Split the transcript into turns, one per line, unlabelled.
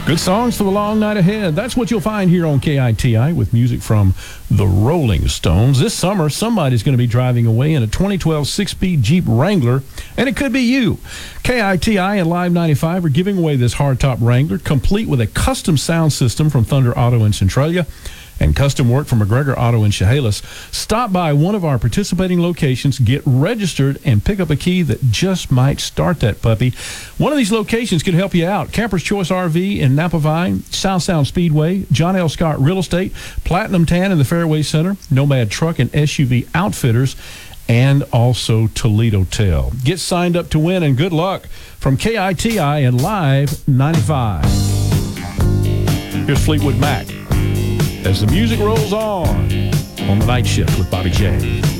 Good songs for the long night ahead. That's what you'll find here on KITI with music from the Rolling Stones. This summer, somebody's going to be driving away in a 2012 six-speed Jeep Wrangler, and it could be you. KITI and Live 95 are giving away this hardtop Wrangler, complete with a custom sound system from Thunder Auto in Centralia and custom work from McGregor Auto in Chehalis. Stop by one of our participating locations, get registered, and pick up a key that just might start that puppy. One of these locations could help you out. Camper's Choice RV in Napa Vine, South Sound Speedway, John L. Scott Real Estate, Platinum Tan in the Fairway Center, Nomad Truck and SUV Outfitters, and also Toledo Tel. Get signed up to win, and good luck from KITI and Live 95. Here's Fleetwood Mac as the music rolls on the night shift with Bobby J.